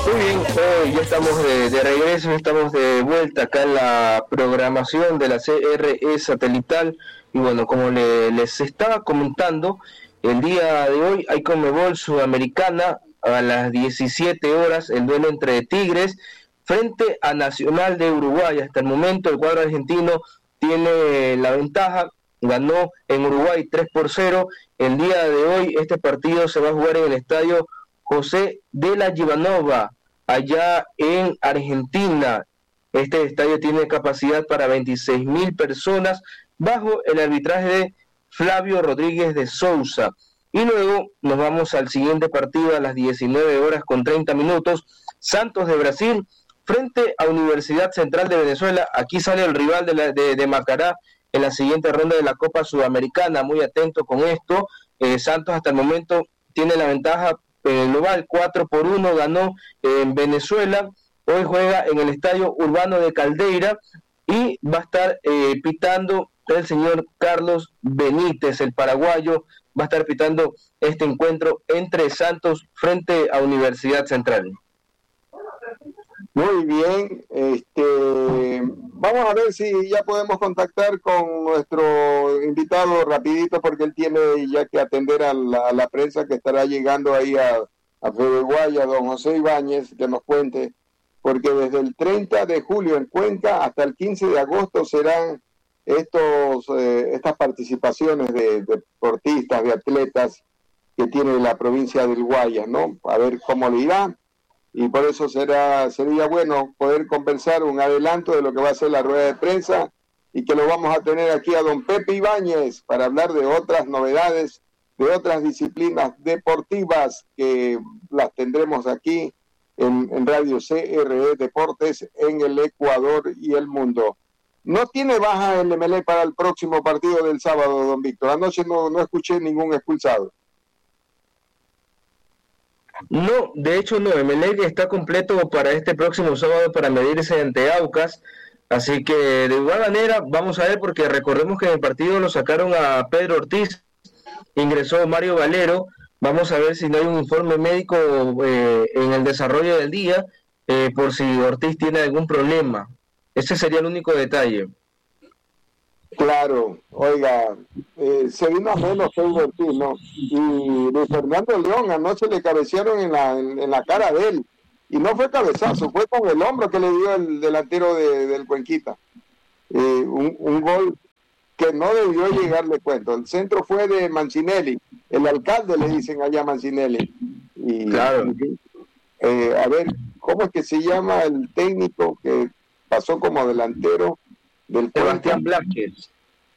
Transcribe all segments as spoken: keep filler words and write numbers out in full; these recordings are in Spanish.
Muy bien, hoy ya estamos de, de regreso, estamos de vuelta acá en la programación de la C R E satelital. Y bueno, como le, les estaba comentando, el día de hoy hay Conmebol Sudamericana a las diecisiete horas, el duelo entre Tigres frente a Nacional de Uruguay. Hasta el momento el cuadro argentino tiene la ventaja, ganó en Uruguay tres por cero. El día de hoy este partido se va a jugar en el estadio José de la Givanova, allá en Argentina. Este estadio tiene capacidad para veintiséis mil personas bajo el arbitraje de Flavio Rodríguez de Sousa. Y luego nos vamos al siguiente partido a las diecinueve horas con treinta minutos. Santos de Brasil frente a Universidad Central de Venezuela. Aquí sale el rival de, la, de, de Macará en la siguiente ronda de la Copa Sudamericana. Muy atento con esto. Eh, Santos hasta el momento tiene la ventaja global, cuatro por uno ganó en Venezuela. Hoy juega en el Estadio Urbano de Caldeira y va a estar eh, pitando el señor Carlos Benítez, el paraguayo, va a estar pitando este encuentro entre Santos frente a Universidad Central. Muy bien, este, vamos a ver si ya podemos contactar con nuestro invitado rapidito, porque él tiene ya que atender a la, a la prensa que estará llegando ahí a, a Fedeguaya, don José Ibáñez, que nos cuente, porque desde el treinta de julio en Cuenca hasta el quince de agosto serán estos eh, estas participaciones de, de deportistas, de atletas que tiene la provincia del Guayas, ¿no? A ver cómo le irá. Y por eso será sería bueno poder conversar un adelanto de lo que va a ser la rueda de prensa, y que lo vamos a tener aquí a don Pepe Ibáñez para hablar de otras novedades, de otras disciplinas deportivas que las tendremos aquí en, en Radio C R E Deportes en el Ecuador y el mundo. No tiene baja el Emelec para el próximo partido del sábado, don Víctor. Anoche no, no escuché ningún expulsado. No, de hecho no, Emelec está completo para este próximo sábado para medirse ante Aucas, así que de igual manera vamos a ver, porque recordemos que en el partido lo sacaron a Pedro Ortiz, ingresó Mario Valero. Vamos a ver si no hay un informe médico eh, en el desarrollo del día, eh, por si Ortiz tiene algún problema. Ese sería el único detalle. Claro, oiga, eh, se vino a menos Pedro Ortiz, ¿no? Y Luis Fernando León anoche le cabecearon en la, en, en la cara de él, y no fue cabezazo, fue con el hombro que le dio el delantero de, del Cuenquita. Eh, un, un gol que no debió llegar, le cuento. El centro fue de Mancinelli, el alcalde le dicen allá Mancinelli. Y, claro. Eh, a ver, ¿cómo es que se llama el técnico que pasó como delantero del Sebastián Blasquez?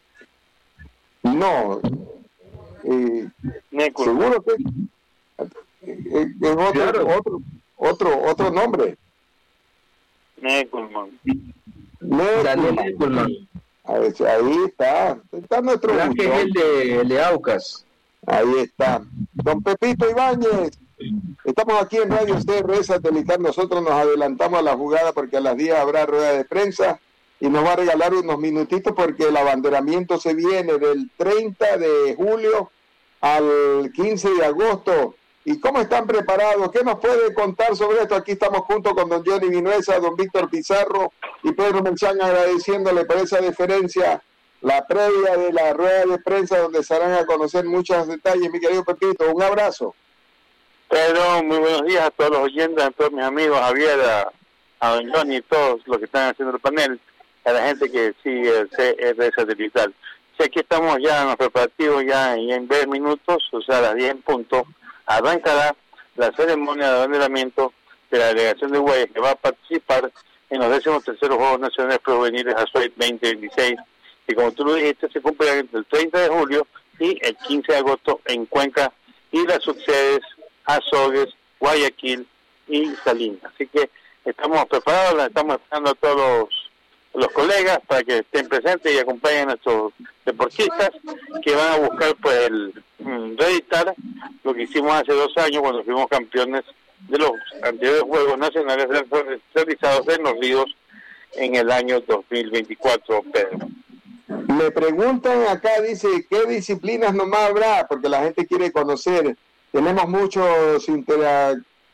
No, eh, seguro que eh, es otro, claro. otro, otro, otro nombre. Neckelman. Daniel Neckelman. Ahí está, está nuestro Blasquez es el de, el de Aucas. Ahí está. Don Pepito Ibáñez, estamos aquí en Radio C R E Satelital. Nosotros nos adelantamos a la jugada porque a las diez habrá rueda de prensa y nos va a regalar unos minutitos porque el abanderamiento se viene del treinta de julio al quince de agosto. ¿Y cómo están preparados? ¿Qué nos puede contar sobre esto? Aquí estamos junto con don Johnny Vinuesa, don Víctor Pizarro y Pedro Melchán, agradeciéndole por esa deferencia la previa de la rueda de prensa, donde se harán a conocer muchos detalles. Mi querido Pepito, un abrazo. Pedro, muy buenos días a todos los oyentes, a todos mis amigos, a Javier, a, a don Johnny y todos los que están haciendo el panel, a la gente que sigue el C R E Satelital. Sí, aquí estamos ya en los preparativos, ya, y en diez minutos, o sea, a las diez en punto, arrancará la ceremonia de abanderamiento de la delegación de Guayas, que va a participar en los décimos terceros Juegos Nacionales Prejuveniles Azuay veinte veintiséis, que como tú lo dijiste, se cumplirá entre el treinta de julio y el quince de agosto en Cuenca y las subsedes Azogues, Guayaquil y Salinas. Así que estamos preparados, estamos esperando a todos los, los colegas para que estén presentes y acompañen a nuestros deportistas que van a buscar pues el mm, reeditar lo que hicimos hace dos años cuando fuimos campeones de los anteriores Juegos Nacionales realizados en Los Ríos en el año dos mil veinticuatro, Pedro. Me preguntan acá, dice, ¿qué disciplinas nomás habrá? Porque la gente quiere conocer. Tenemos muchos interactores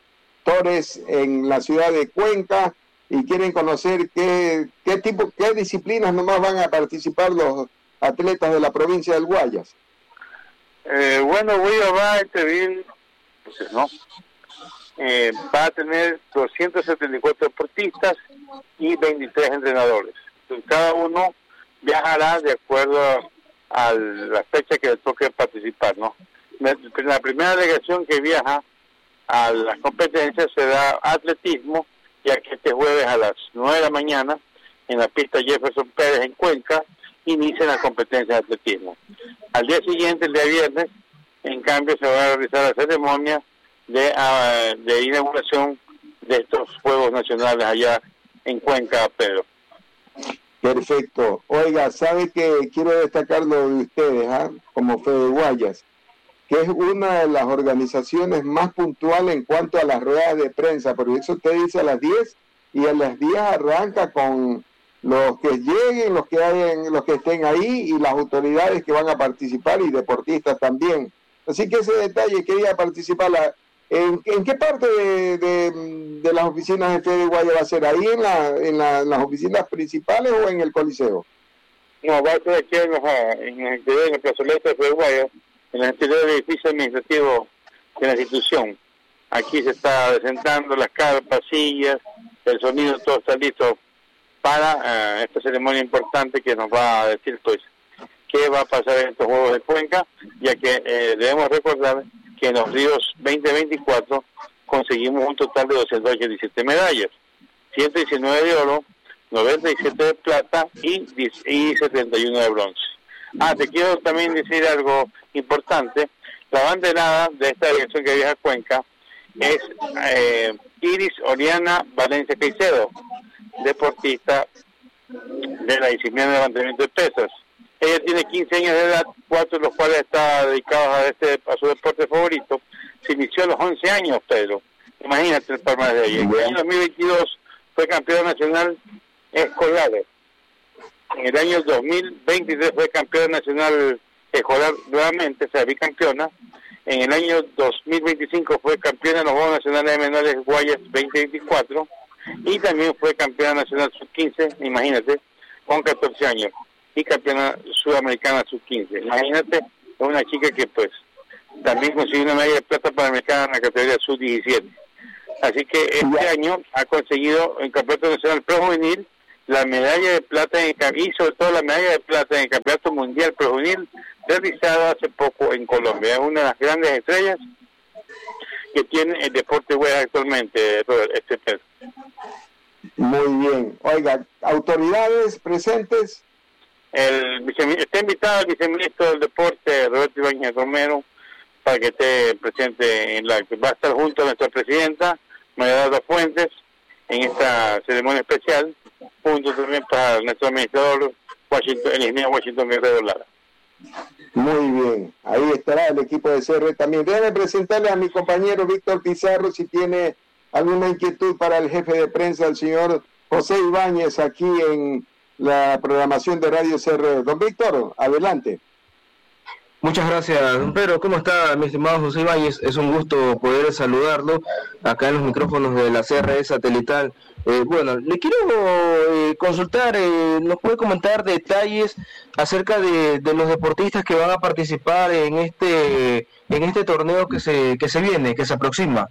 sectores en la ciudad de Cuenca y quieren conocer qué, qué tipo, qué disciplinas nomás van a participar los atletas de la provincia del Guayas. Eh, bueno, Guayas va a intervenir, entonces, ¿no? Eh, va a tener doscientos setenta y cuatro deportistas y veintitrés entrenadores. Entonces, cada uno viajará de acuerdo a la fecha que le toque participar, ¿no? La primera delegación que viaja a las competencias será atletismo, ya que este jueves a las nueve de la mañana en la pista Jefferson Pérez en Cuenca inician las competencias de atletismo. Al día siguiente, el día viernes, en cambio se va a realizar la ceremonia de, uh, de inauguración de estos Juegos Nacionales allá en Cuenca, Pedro. Perfecto. Oiga, sabe que quiero destacar lo de ustedes, ¿eh? Como Fede Guayas, que es una de las organizaciones más puntuales en cuanto a las ruedas de prensa, porque eso te dice a las diez y a las diez arranca con los que lleguen, los que hayan, los que estén ahí y las autoridades que van a participar y deportistas también. Así que ese detalle quería participar. La, ¿en, ¿En qué parte de, de, de las oficinas de Fede Guayas va a ser? ¿Ahí en, la, en, la, en las oficinas principales o en el Coliseo? No, va a ser aquí en, los, en el interior de la plazoleta de Fede Guayas, en el interior del edificio administrativo de la institución. Aquí se está presentando las carpas, sillas, el sonido, todo está listo para uh, esta ceremonia importante que nos va a decir pues qué va a pasar en estos Juegos de Cuenca, ya que eh, debemos recordar que en los Ríos veinte veinticuatro conseguimos un total de doscientas ochenta y siete medallas, ciento diecinueve de oro, noventa y siete de plata y, y setenta y uno de bronce. Ah, te quiero también decir algo importante. La banderada de esta delegación que viaja a Cuenca es eh, Iris Oriana Valencia Caicedo, deportista de la disciplina de levantamiento de pesas. Ella tiene quince años de edad, cuatro de los cuales está dedicado a, este, a su deporte favorito. Se inició a los once años, Pedro. Imagínate el palmarés de ella. En el año dos mil veintidós fue campeona nacional escolar. En el año dos mil veintitrés fue campeona nacional escolar nuevamente, o sea, bicampeona. En el año dos mil veinticinco fue campeona en los Juegos Nacionales de Menores Guayas veinte veinticuatro y también fue campeona nacional sub quince, imagínate, con catorce años, y campeona sudamericana sub quince. Imagínate, es una chica que pues también consiguió una medalla de plata panamericana en la categoría sub diecisiete. Así que este año ha conseguido en el Campeonato Nacional Prejuvenil la medalla de plata en el, y sobre todo la medalla de plata en el Campeonato Mundial Prejuvenil realizado hace poco en Colombia. Es una de las grandes estrellas que tiene el deporte web actualmente, este Pedro. Muy bien. Oiga, autoridades presentes. El está invitado el viceministro del deporte, Roberto Ibáñez Romero, para que esté presente en la que va a estar junto a nuestra presidenta, María Eduarda Fuentes, en esta ceremonia especial, junto también para nuestro administrador, Washington, el ingeniero Washington Guerrero Lara. Muy bien, ahí estará el equipo de C R también. Déjame presentarle a mi compañero Víctor Pizarro si tiene alguna inquietud para el jefe de prensa, el señor José Ibáñez, aquí en la programación de Radio C R. Don Víctor, adelante. Muchas gracias, don Pedro. ¿Cómo está, mi estimado José Ibáñez? Es un gusto poder saludarlo acá en los micrófonos de la C R E satelital. Eh, bueno, le quiero eh, consultar, eh, ¿nos puede comentar detalles acerca de, de los deportistas que van a participar en este en este torneo que se que se viene, que se aproxima?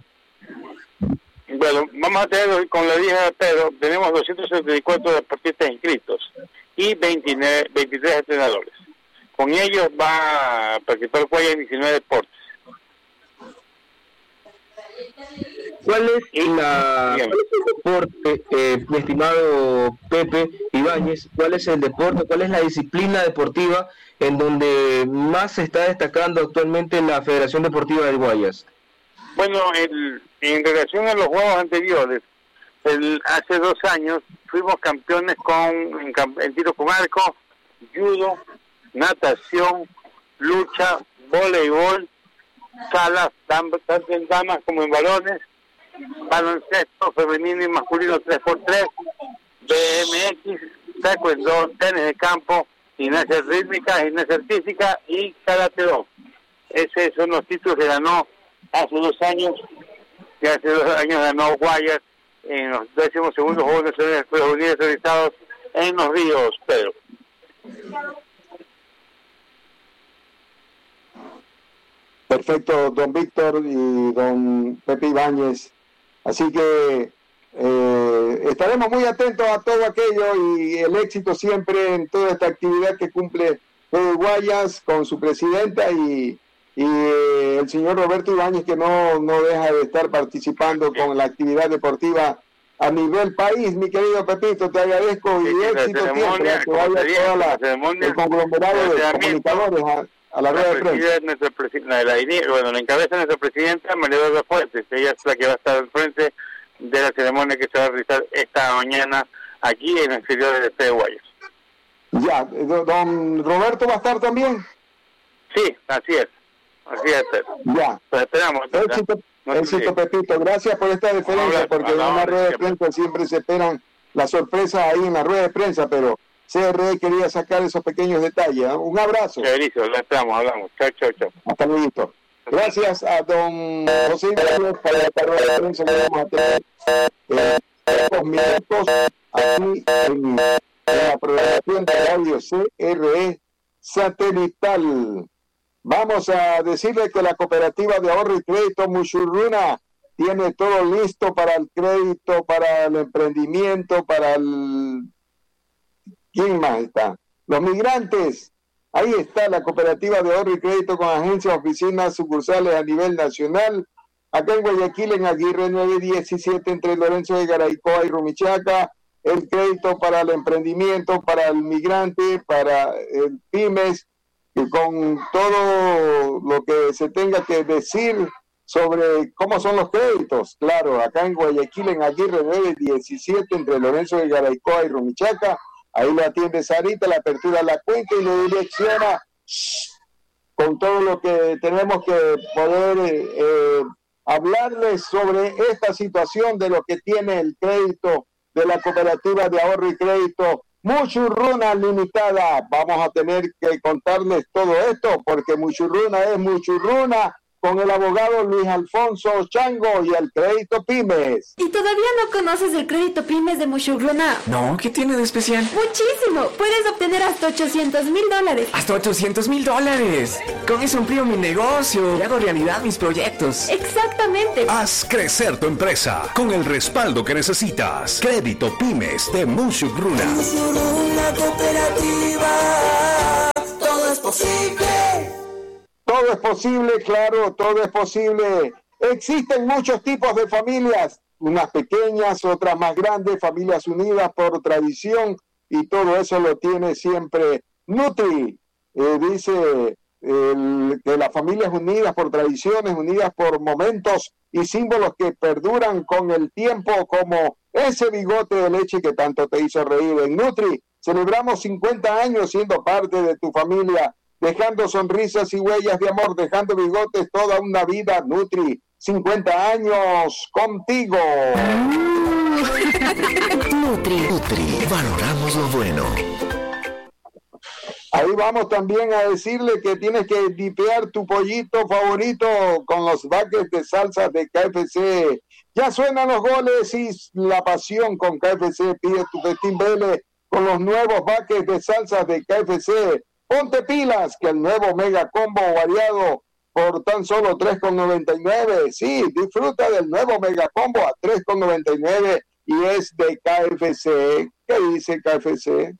Bueno, vamos a tener, con la vieja de Pedro, tenemos doscientos setenta y cuatro deportistas inscritos y veintinueve, veintitrés entrenadores. Con ellos va a participar Guayas en diecinueve deportes. ¿Cuál es la ¿cuál es el deporte, eh, mi estimado Pepe Ibáñez? ¿Cuál es el deporte, cuál es la disciplina deportiva en donde más se está destacando actualmente la Federación Deportiva del Guayas? Bueno, el, en relación a los juegos anteriores, el, hace dos años fuimos campeones con en, en tiro con arco, judo, natación, lucha, voleibol, salas, tanto en damas como en varones, baloncesto femenino y masculino tres por tres, B M X, taekwondo, tenis de campo, gimnasia rítmica, gimnasia artística y karate do. Esos son los títulos que ganó hace dos años que hace dos años ganó Guayas en los décimos segundos Juegos Nacionales de Estados Unidos realizados en Los Ríos, Pedro. Perfecto, don Víctor y don Pepe Ibáñez. Así que eh, estaremos muy atentos a todo aquello y el éxito siempre en toda esta actividad que cumple Pedro Guayas con su presidenta y, y eh, el señor Roberto Ibáñez, que no, no deja de estar participando con la actividad deportiva a nivel país. Mi querido Pepito, te agradezco y sí, éxito siempre, que vaya toda la, el conglomerado de comunicadores a, a la rueda de prensa. Nuestra presi- la, la, bueno, la encabeza nuestra presidenta María Eduarda Fuentes. Ella es la que va a estar al frente de la ceremonia que se va a realizar esta mañana aquí en el exterior de Pedro Guayas. Ya, don Roberto va a estar también. Sí, así es, así es. Ya, pues esperamos. Éxito, no éxito Pepito, gracias por esta deferencia, porque en una rueda de prensa siempre se esperan las sorpresas ahí en la rueda de prensa, pero C R E quería sacar esos pequeños detalles. ¿eh? Un abrazo. Chéverísimo, lo estamos, hablamos. Chao, chao, chao. Hasta luego. Gracias a don José Ibáñez por esta rueda de prensa que vamos a tener en estos minutos aquí en la programación de radio C R E satelital. Vamos a decirle que la cooperativa de ahorro y crédito Mushurruna tiene todo listo para el crédito, para el emprendimiento, para el... ¿Quién más está? Los migrantes. Ahí está la cooperativa de ahorro y crédito con agencias, oficinas, sucursales a nivel nacional. Acá en Guayaquil, en Aguirre nueve diecisiete, entre Lorenzo de Garaycoa y Rumichaca, el crédito para el emprendimiento, para el migrante, para el pymes, y con todo lo que se tenga que decir sobre cómo son los créditos. Claro, acá en Guayaquil, en Aguirre nueve diecisiete, entre Lorenzo de Garaycoa y Rumichaca, ahí lo atiende Sarita, la apertura de la cuenta y lo direcciona con todo lo que tenemos que poder eh, hablarles sobre esta situación de lo que tiene el crédito de la cooperativa de ahorro y crédito Mushurruna Limitada. Vamos a tener que contarles todo esto porque Mushurruna es Mushurruna con el abogado Luis Alfonso Chango y el crédito Pymes. ¿Y todavía no conoces el crédito Pymes de Mushurruna? No, ¿qué tiene de especial? Muchísimo, puedes obtener hasta ochocientos mil dólares. ¡Hasta ochocientos mil dólares! Con eso amplío mi negocio y hago realidad mis proyectos. Exactamente. Haz crecer tu empresa con el respaldo que necesitas. Crédito Pymes de Mushurruna. Mushurruna cooperativa, todo es posible. Todo es posible, claro, todo es posible. Existen muchos tipos de familias, unas pequeñas, otras más grandes, familias unidas por tradición, y todo eso lo tiene siempre Nutri. Eh, dice el, que las familias unidas por tradiciones, unidas por momentos y símbolos que perduran con el tiempo, como ese bigote de leche que tanto te hizo reír. En Nutri celebramos cincuenta años siendo parte de tu familia, dejando sonrisas y huellas de amor, dejando bigotes toda una vida. Nutri, cincuenta años contigo. Nutri, Nutri, valoramos lo bueno. Ahí vamos también a decirle que tienes que dipear tu pollito favorito con los buckets de salsa de K F C. Ya suenan los goles y la pasión con K F C. Pide tu festín Vélez con los nuevos buckets de salsa de K F C. Ponte pilas, que el nuevo Mega Combo variado por tan solo tres con noventa y nueve. Sí, disfruta del nuevo Mega Combo a tres con noventa y nueve y es de K F C. ¿Qué dice K F C?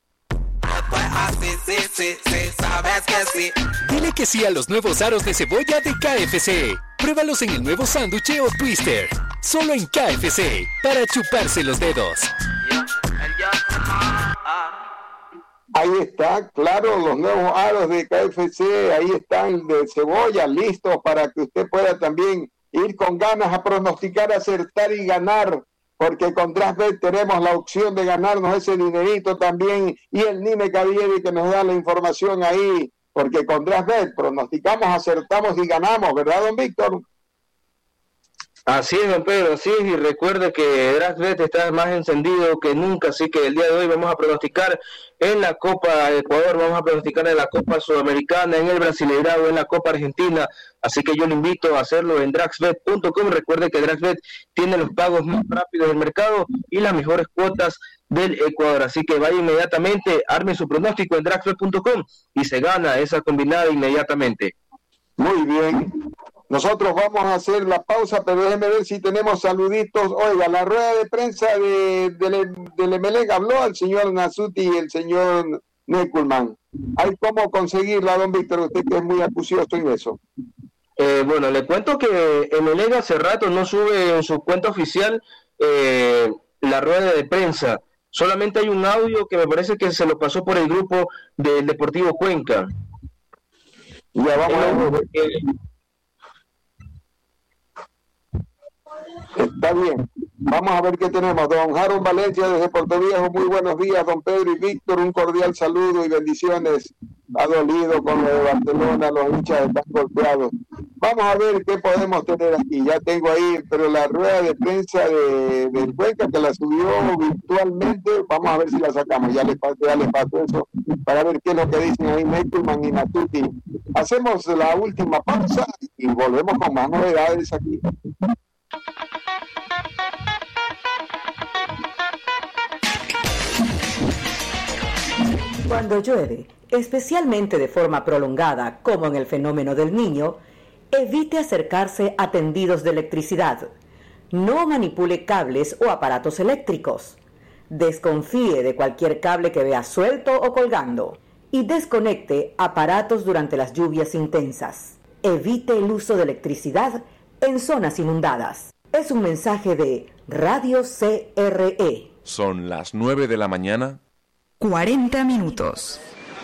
Dile que sí a los nuevos aros de cebolla de K F C. Pruébalos en el nuevo sándwich o twister. Solo en K F C, para chuparse los dedos. Ahí está, claro, los nuevos aros de K F C, ahí están de cebolla, listos para que usted pueda también ir con ganas a pronosticar, acertar y ganar, porque con DraftBet tenemos la opción de ganarnos ese dinerito también, y el Nime Cadieri que nos da la información ahí, porque con DraftBet pronosticamos, acertamos y ganamos, ¿verdad, don Víctor? Así es, don Pedro, así es, y recuerde que DraftBet está más encendido que nunca, así que el día de hoy vamos a pronosticar en la Copa Ecuador, vamos a pronosticar en la Copa Sudamericana, en el Brasileirao, en la Copa Argentina, así que yo le invito a hacerlo en draxbet punto com. Recuerde que DraftBet tiene los pagos más rápidos del mercado y las mejores cuotas del Ecuador, así que vaya inmediatamente, arme su pronóstico en draxbet punto com y se gana esa combinada inmediatamente. Muy bien. Nosotros vamos a hacer la pausa, pero déjenme ver si tenemos saluditos. Oiga, la rueda de prensa de, de, del Emelec habló al señor Nasuti y el señor Neckelman. ¿Hay cómo conseguirla, don Víctor? Usted que es muy acucioso en eso. Eh, bueno, le cuento que Emelec hace rato no sube en su cuenta oficial eh, la rueda de prensa. Solamente hay un audio que me parece que se lo pasó por el grupo del Deportivo Cuenca. Ya vamos a ver. Eh, Está bien. Vamos a ver qué tenemos. Don Harold Valencia desde Puerto Viejo, muy buenos días. Don Pedro y Víctor, un cordial saludo y bendiciones. Ha dolido con lo de Barcelona, los hinchas están golpeados. Vamos a ver qué podemos tener aquí. Ya tengo ahí, pero la rueda de prensa de, de Cuenca, que la subió virtualmente, vamos a ver si la sacamos. Ya les pasó, ya les pasó eso, para ver qué es lo que dicen ahí Neckelman y Nasuti. Hacemos la última pausa y volvemos con más novedades aquí. Cuando llueve, especialmente de forma prolongada, como en el fenómeno del Niño, evite acercarse a tendidos de electricidad. No manipule cables o aparatos eléctricos. Desconfíe de cualquier cable que vea suelto o colgando. Y desconecte aparatos durante las lluvias intensas. Evite el uso de electricidad en zonas inundadas. Es un mensaje de Radio C R E. Son las nueve de la mañana. cuarenta minutos.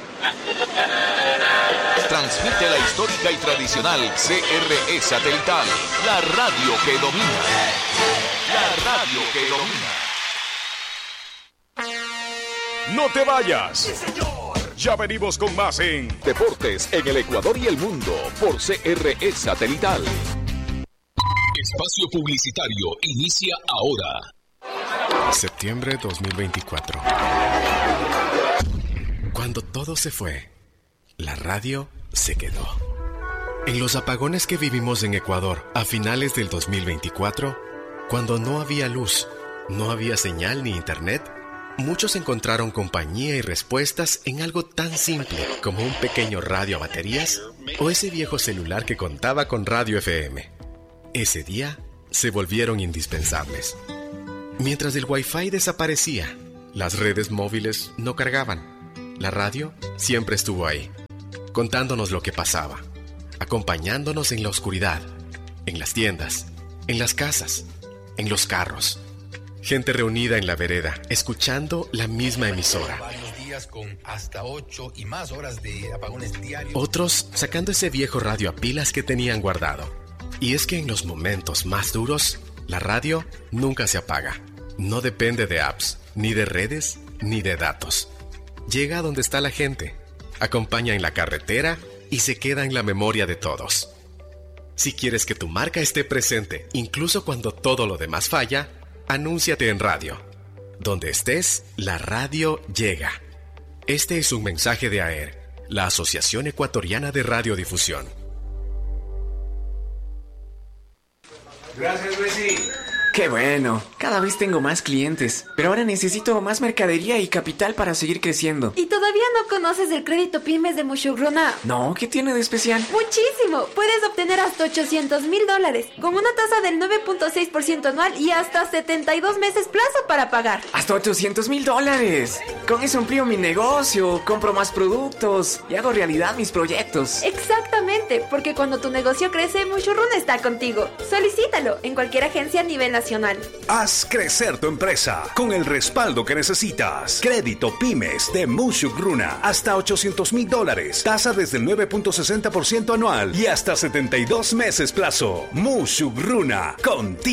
Transmite la histórica y tradicional C R E satelital, la radio que domina. La radio que domina. No te vayas. Sí, señor. Ya venimos con más en Deportes en el Ecuador y el Mundo por C R E satelital. Espacio publicitario inicia ahora. Septiembre dos mil veinticuatro. Cuando todo se fue, la radio se quedó. En los apagones que vivimos en Ecuador a finales del dos mil veinticuatro, cuando no había luz, no había señal ni internet, muchos encontraron compañía y respuestas en algo tan simple como un pequeño radio a baterías o ese viejo celular que contaba con radio F M. Ese día se volvieron indispensables. Mientras el Wi-Fi desaparecía, las redes móviles no cargaban. La radio siempre estuvo ahí, contándonos lo que pasaba, acompañándonos en la oscuridad, en las tiendas, en las casas, en los carros. Gente reunida en la vereda, escuchando la misma emisora. Varios días con hasta ocho y más horas de apagones diarios. Otros sacando ese viejo radio a pilas que tenían guardado. Y es que en los momentos más duros, la radio nunca se apaga. No depende de apps, ni de redes, ni de datos. Llega a donde está la gente, acompaña en la carretera y se queda en la memoria de todos. Si quieres que tu marca esté presente, incluso cuando todo lo demás falla, anúnciate en radio. Donde estés, la radio llega. Este es un mensaje de A E R, la Asociación Ecuatoriana de Radiodifusión. Gracias, Luisi. Qué bueno, cada vez tengo más clientes, pero ahora necesito más mercadería y capital para seguir creciendo. ¿Y todavía no conoces el crédito Pymes de Mushugruna? No, ¿qué tiene de especial? ¡Muchísimo! Puedes obtener hasta ochocientos mil dólares, con una tasa del nueve punto seis por ciento anual y hasta setenta y dos meses plazo para pagar. ¡Hasta ochocientos mil dólares! Con eso amplío mi negocio, compro más productos y hago realidad mis proyectos. Exactamente, porque cuando tu negocio crece, Mushugruna está contigo. Solicítalo en cualquier agencia a nivel nacional. Haz crecer tu empresa con el respaldo que necesitas. Crédito Pymes de Mushugruna. Hasta ochocientos mil dólares. Tasa desde el nueve punto sesenta por ciento anual y hasta setenta y dos meses plazo. Mushugruna. Contigo.